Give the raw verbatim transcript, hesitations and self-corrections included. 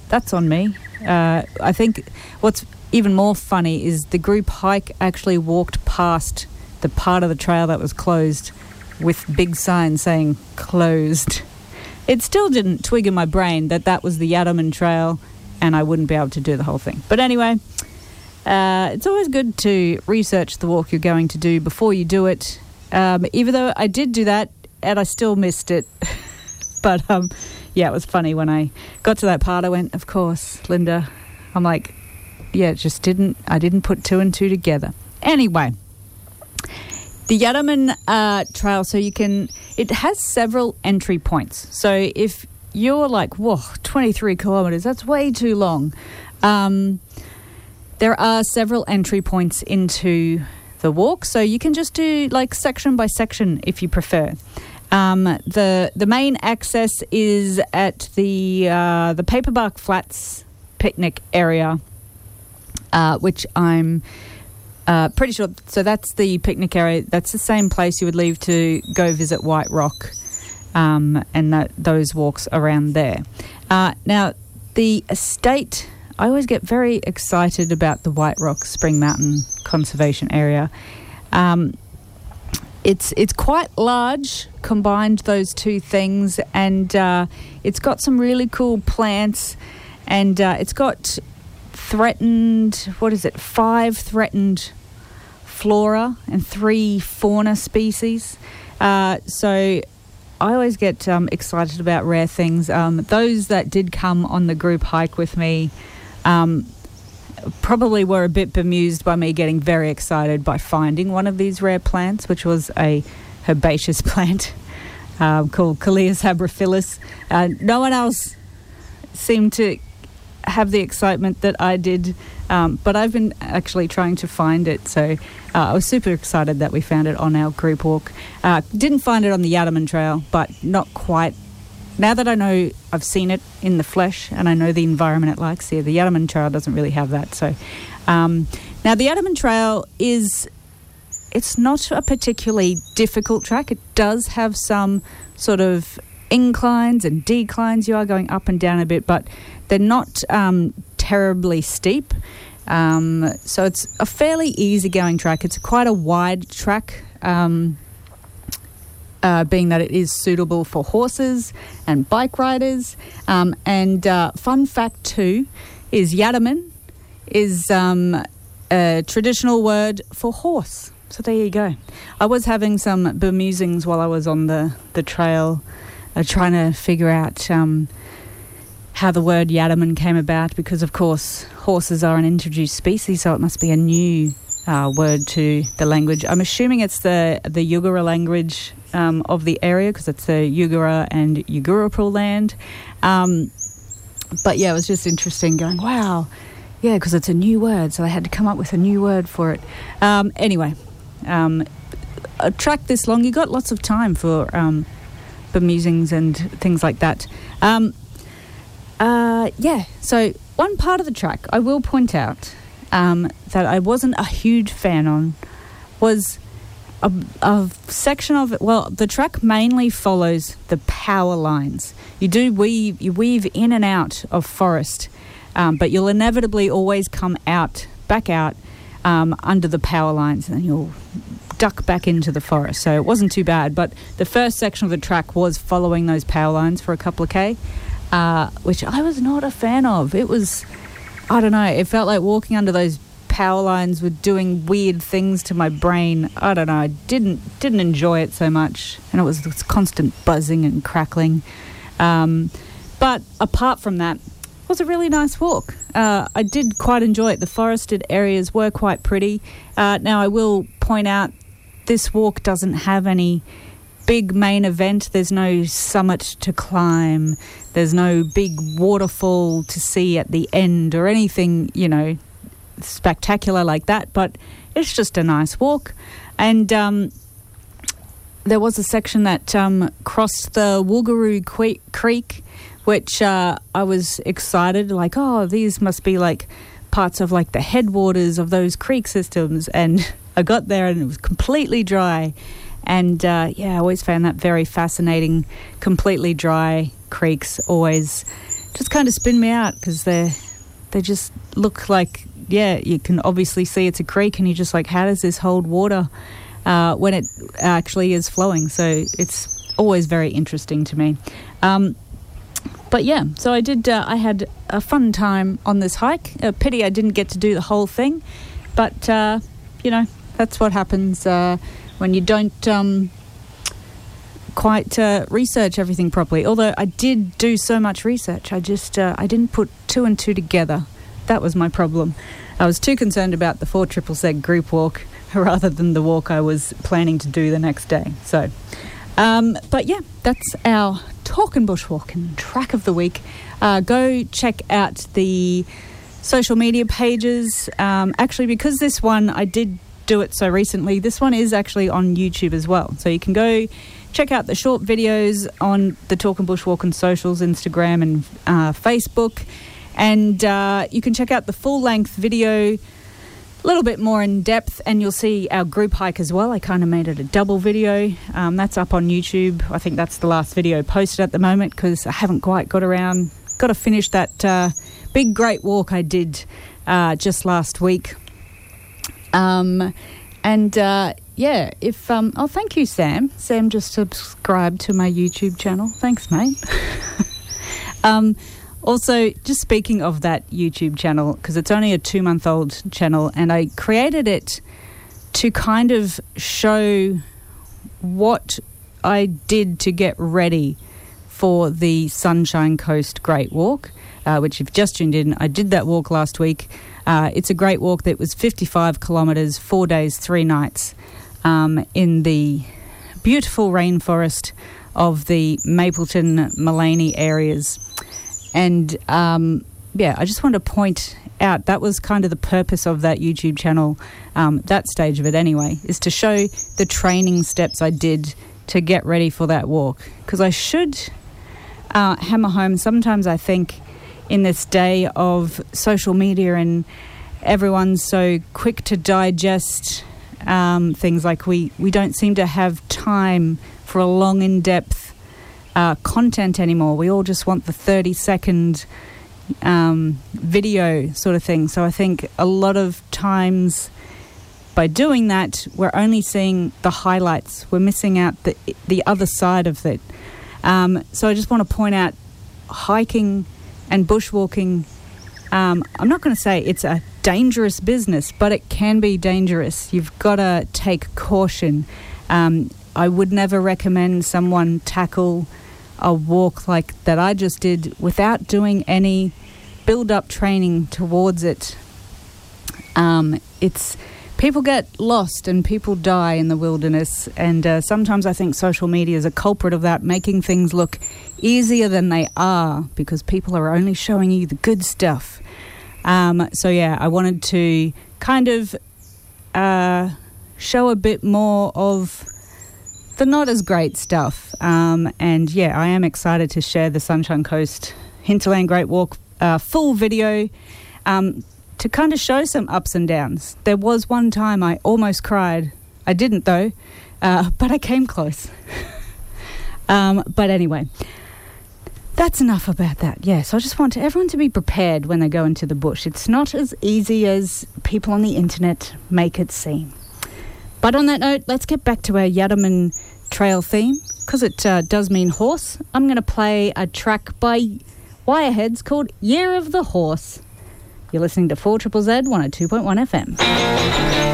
that's on me. Uh, I think what's even more funny is the group hike actually walked past the part of the trail that was closed with big signs saying closed. It still didn't twig in my brain that that was the Yatterman Trail and I wouldn't be able to do the whole thing. But anyway, uh, it's always good to research the walk you're going to do before you do it. Um, even though I did do that and I still missed it. But um, yeah, it was funny when I got to that part. I went, of course, Linda. I'm like, yeah, it just didn't, I didn't put two and two together. Anyway, the Yatterman uh, Trail, so you can, it has several entry points. So if you're like, whoa, twenty-three kilometres, that's way too long. Um, there are several entry points into the walk, so you can just do like section by section if you prefer. Um, the the main access is at the uh, the Paperbark Flats picnic area, uh, which I'm uh, pretty sure. So that's the picnic area. That's the same place you would leave to go visit White Rock, um, and that those walks around there. Uh, now, the estate. I always get very excited about the White Rock Spring Mountain Conservation Area. Um, It's it's quite large, combined those two things, and uh, it's got some really cool plants, and uh, it's got threatened, what is it, five threatened flora and three fauna species. Uh, so I always get um, excited about rare things. Um, those that did come on the group hike with me um, probably were a bit bemused by me getting very excited by finding one of these rare plants, which was a herbaceous plant um, called Callias habrophilus. Uh, no one else seemed to have the excitement that I did, um, but I've been actually trying to find it, so uh, I was super excited that we found it on our group walk. Uh, didn't find it on the Yatterman Trail, but not quite. Now that I know I've seen it in the flesh and I know the environment it likes, yeah, the Yatterman Trail doesn't really have that. So um, now the Yatterman Trail is, it's not a particularly difficult track. It does have some sort of inclines and declines. You are going up and down a bit, but they're not um, terribly steep. Um, so it's a fairly easygoing track. It's quite a wide track. Um Uh, being that it is suitable for horses and bike riders. Um, and uh, fun fact too is Yatterman is um, a traditional word for horse. So there you go. I was having some bemusings while I was on the, the trail, uh, trying to figure out um, how the word Yatterman came about, because of course horses are an introduced species, so it must be a new uh, word to the language. I'm assuming it's the, the Yugara language Um, of the area, because it's the Yugara and Yugurapul land. Um, but yeah, it was just interesting going, wow, yeah, because it's a new word, so they had to come up with a new word for it. Um, anyway, um, a track this long, you got lots of time for um, bemusings and things like that. Um, uh, yeah, so one part of the track I will point out um, that I wasn't a huge fan on was A, a section of it. Well, the track mainly follows the power lines. You do weave, you weave in and out of forest, um, but you'll inevitably always come out, back out um, under the power lines, and then you'll duck back into the forest. So it wasn't too bad. But the first section of the track was following those power lines for a couple of K, uh, which I was not a fan of. It was, I don't know, it felt like walking under those power lines were doing weird things to my brain. I don't know. I didn't didn't enjoy it so much, and it was this constant buzzing and crackling. Um, but apart from that, it was a really nice walk. Uh, I did quite enjoy it. The forested areas were quite pretty. Uh, now, I will point out this walk doesn't have any big main event. There's no summit to climb. There's no big waterfall to see at the end or anything, you know, spectacular like that, but it's just a nice walk. And um, there was a section that um, crossed the Woogaroo que- Creek, which uh, I was excited, like, oh, these must be like parts of like the headwaters of those creek systems. And I got there and it was completely dry. And uh, yeah, I always found that very fascinating. Completely dry creeks always just kind of spin me out because they they just look like, yeah, you can obviously see it's a creek and you're just like, how does this hold water uh, when it actually is flowing? So it's always very interesting to me. Um, but yeah, so I did, uh, I had a fun time on this hike. A pity I didn't get to do the whole thing, but, uh, you know, that's what happens uh, when you don't um, quite uh, research everything properly. Although I did do so much research, I just, uh, I didn't put two and two together. That was my problem. I was too concerned about the four triple seg group walk rather than the walk I was planning to do the next day. So, um, but yeah, that's our Talking Bushwalking track of the week. Uh, go check out the social media pages. Um, actually, because this one, I did do it so recently, this one is actually on YouTube as well. So you can go check out the short videos on the Talking Bushwalking socials, Instagram and uh, Facebook. And uh, you can check out the full-length video a little bit more in depth, and you'll see our group hike as well. I kind of made it a double video. Um, that's up on YouTube. I think that's the last video posted at the moment because I haven't quite got around, got to finish that uh, big, great walk I did uh, just last week. Um, and, uh, yeah, if... Um, oh, thank you, Sam. Sam just subscribed to my YouTube channel. Thanks, mate. um... Also, just speaking of that YouTube channel, because it's only a two-month-old channel, and I created it to kind of show what I did to get ready for the Sunshine Coast Great Walk, uh, which if you've just tuned in, I did that walk last week. Uh, it's a great walk that was fifty-five kilometres, four days, three nights, um, in the beautiful rainforest of the Mapleton, Mullaney areas. And, um, yeah, I just wanted to point out that was kind of the purpose of that YouTube channel, um, that stage of it anyway, is to show the training steps I did to get ready for that walk. Because I should uh, hammer home, sometimes I think in this day of social media and everyone's so quick to digest um, things, like we, we don't seem to have time for a long, in-depth Uh, content anymore. We all just want the thirty second um, video sort of thing. So I think a lot of times by doing that, we're only seeing the highlights. We're missing out the the other side of it. Um, so I just want to point out, hiking and bushwalking, um, I'm not going to say it's a dangerous business, but it can be dangerous. You've got to take caution. Um, I would never recommend someone tackle a walk like that I just did without doing any build-up training towards it. Um, it's people get lost and people die in the wilderness, and uh, sometimes I think social media is a culprit of that, making things look easier than they are because people are only showing you the good stuff. Um, so yeah, I wanted to kind of uh, show a bit more of the not as great stuff. Um, and yeah, I am excited to share the Sunshine Coast Hinterland Great Walk uh, full video um, to kind of show some ups and downs. There was one time I almost cried. I didn't though, uh, but I came close. um, but anyway, that's enough about that. Yeah, so I just want everyone to be prepared when they go into the bush. It's not as easy as people on the internet make it seem. But on that note, let's get back to our Yadaman Trail theme, because it uh, does mean horse. I'm going to play a track by Wireheads called Year of the Horse. You're listening to four Z Z Z one oh two point one F M.